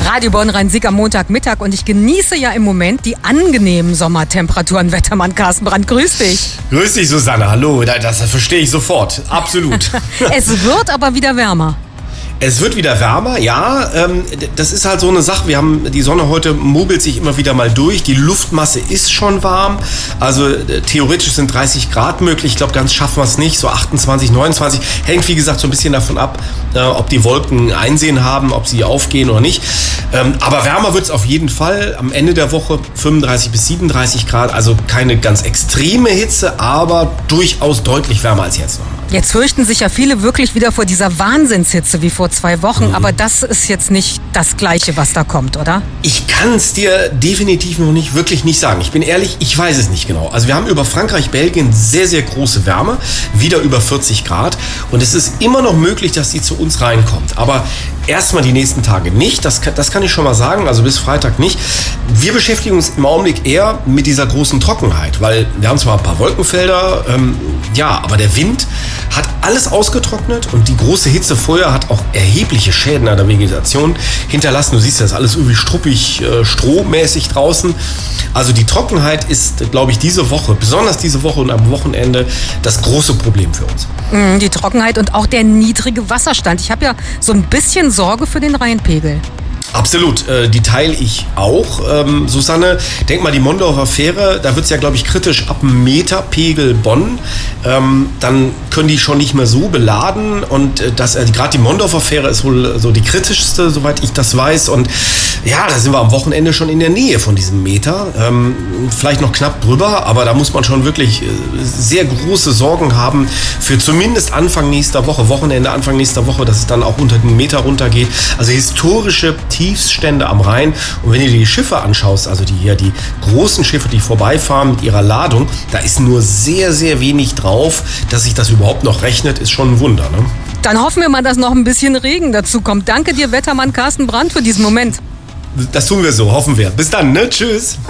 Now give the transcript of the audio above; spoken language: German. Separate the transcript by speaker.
Speaker 1: Radio Bonn-Rhein-Sieg am Montagmittag und ich genieße ja im Moment die angenehmen Sommertemperaturen. Wettermann Carsten Brandt, grüß dich.
Speaker 2: Grüß dich, Susanne, hallo, das verstehe ich sofort, absolut.
Speaker 1: Es wird aber wieder wärmer.
Speaker 2: Es wird wieder wärmer, ja. Das ist halt so eine Sache. Die Sonne heute mogelt sich immer wieder mal durch. Die Luftmasse ist schon warm. Also theoretisch sind 30 Grad möglich. Ich glaube, ganz schaffen wir es nicht. So 28, 29. Hängt, wie gesagt, so ein bisschen davon ab, ob die Wolken Einsehen haben, ob sie aufgehen oder nicht. Aber wärmer wird es auf jeden Fall. Am Ende der Woche 35 bis 37 Grad. Also keine ganz extreme Hitze, aber durchaus deutlich wärmer als jetzt noch.
Speaker 1: Jetzt fürchten sich ja viele wirklich wieder vor dieser Wahnsinnshitze wie vor 2 Wochen. Aber das ist jetzt nicht das Gleiche, was da kommt, oder?
Speaker 2: Ich kann es dir definitiv noch nicht, wirklich nicht sagen. Ich bin ehrlich, ich weiß es nicht genau. Also wir haben über Frankreich, Belgien sehr, sehr große Wärme. Wieder über 40 Grad. Und es ist immer noch möglich, dass sie zu uns reinkommt. Aber erstmal die nächsten Tage nicht. Das kann ich schon mal sagen. Also bis Freitag nicht. Wir beschäftigen uns im Augenblick eher mit dieser großen Trockenheit. Weil wir haben zwar ein paar Wolkenfelder, aber der Wind hat alles ausgetrocknet und die große Hitze vorher hat auch erhebliche Schäden an der Vegetation hinterlassen. Du siehst das alles irgendwie struppig, strohmäßig draußen. Also die Trockenheit ist, glaube ich, diese Woche, besonders diese Woche und am Wochenende, das große Problem für uns.
Speaker 1: Die Trockenheit und auch der niedrige Wasserstand. Ich habe ja so ein bisschen Sorge für den Rheinpegel.
Speaker 2: Absolut, die teile ich auch. Susanne, denk mal, die Mondorfer Fähre, da wird es ja, glaube ich, kritisch ab Meter Pegel Bonn. Dann können die schon nicht mehr so beladen und gerade die Mondorfer Fähre ist wohl so die kritischste, soweit ich das weiß. Und ja, da sind wir am Wochenende schon in der Nähe von diesem Meter. Vielleicht noch knapp drüber, aber da muss man schon wirklich sehr große Sorgen haben für zumindest Anfang nächster Woche, Wochenende Anfang nächster Woche, dass es dann auch unter den Meter runtergeht. Also historische Tiefststände am Rhein. Und wenn du dir die Schiffe anschaust, also die großen Schiffe, die vorbeifahren mit ihrer Ladung, da ist nur sehr, sehr wenig drauf. Dass sich das überhaupt noch rechnet, ist schon ein Wunder, ne?
Speaker 1: Dann hoffen wir mal, dass noch ein bisschen Regen dazu kommt. Danke dir, Wettermann Carsten Brandt, für diesen Moment.
Speaker 2: Das tun wir so, hoffen wir. Bis dann, ne? Tschüss.